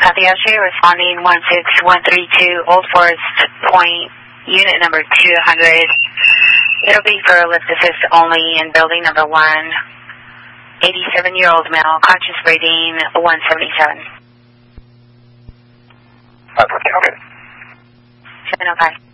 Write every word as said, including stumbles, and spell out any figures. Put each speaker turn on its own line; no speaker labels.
South Yesterday, responding one six one three two Old Forest Point, unit number two hundred. It'll be for lift assist only in building number one. eighty-seven-year-old male, conscious breathing, one seventy-seven.
That's okay, okay.
seven oh five.